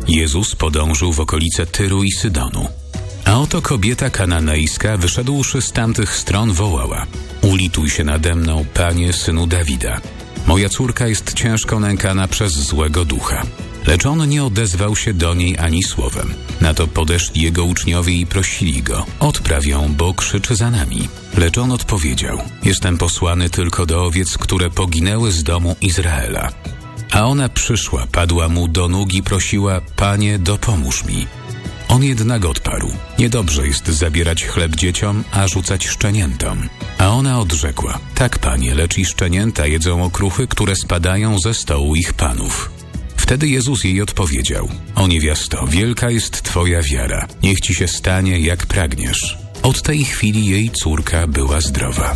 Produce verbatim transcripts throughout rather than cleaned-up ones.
Jezus podążył w okolice Tyru i Sydonu. A oto kobieta kananejska, wyszedłszy z tamtych stron, wołała: ulituj się nade mną, Panie, Synu Dawida. Moja córka jest ciężko nękana przez złego ducha. Lecz on nie odezwał się do niej ani słowem. Na to podeszli jego uczniowie i prosili go: odpraw ją, bo krzyczy za nami. Lecz on odpowiedział: jestem posłany tylko do owiec, które poginęły z domu Izraela. A ona przyszła, padła mu do nóg i prosiła: Panie, dopomóż mi. On jednak odparł: niedobrze jest zabierać chleb dzieciom, a rzucać szczeniętom. A ona odrzekła: tak, Panie, lecz i szczenięta jedzą okruchy, które spadają ze stołu ich panów. Wtedy Jezus jej odpowiedział: o niewiasto, wielka jest Twoja wiara, niech Ci się stanie, jak pragniesz. Od tej chwili jej córka była zdrowa.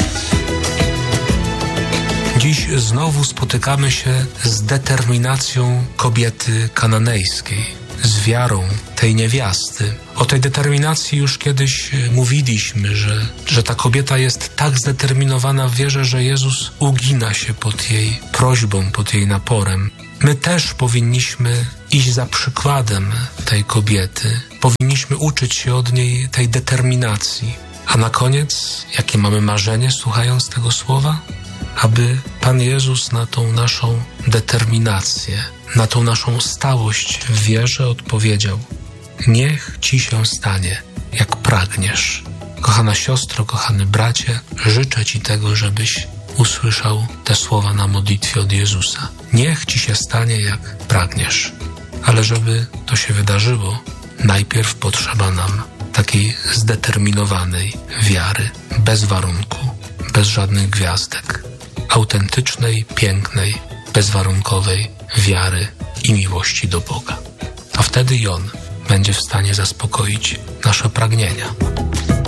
Dziś znowu spotykamy się z determinacją kobiety kananejskiej, z wiarą tej niewiasty. O tej determinacji już kiedyś mówiliśmy, że, że ta kobieta jest tak zdeterminowana w wierze, że Jezus ugina się pod jej prośbą, pod jej naporem. My też powinniśmy iść za przykładem tej kobiety. Powinniśmy uczyć się od niej tej determinacji. A na koniec, jakie mamy marzenie, słuchając tego słowa? Aby Pan Jezus na tą naszą determinację, na tą naszą stałość w wierze odpowiedział: niech Ci się stanie, jak pragniesz. Kochana siostro, kochany bracie, życzę Ci tego, żebyś usłyszał te słowa na modlitwie od Jezusa. Niech Ci się stanie, jak pragniesz. Ale żeby to się wydarzyło, najpierw potrzeba nam takiej zdeterminowanej wiary, bez warunku, bez żadnych gwiazdek, autentycznej, pięknej, bezwarunkowej wiary i miłości do Boga. A wtedy i On będzie w stanie zaspokoić nasze pragnienia.